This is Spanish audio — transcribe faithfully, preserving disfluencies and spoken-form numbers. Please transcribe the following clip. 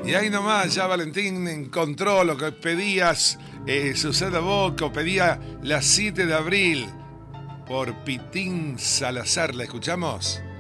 Y ahí nomás ya Valentín encontró lo que pedías, eh, Susana Boco, pedía las siete de abril por Pitín Salazar. ¿La escuchamos?